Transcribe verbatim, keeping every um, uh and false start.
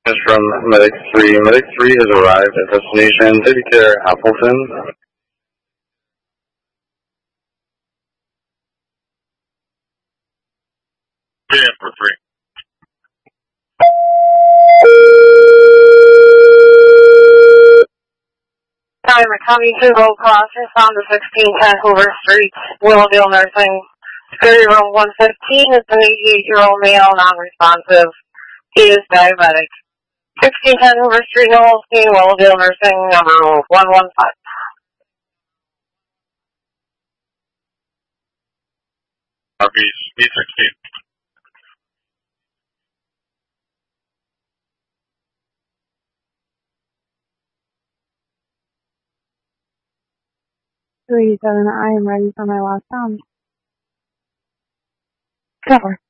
Is from Medic three. Medic three has arrived at destination Baby Care Appleton. Yeah, for three. Time coming to Road Crossing, found to sixteen ten Hoover Street, Willowdale Nursing. Security room one fifteen is an eighty-eight-year-old male, non-responsive. He is diabetic. sixteen ten Hoover Street, Holstein, Willowdale Nursing, number one one five. Copy, B sixteen. three seven, I am ready for my last round. Cover.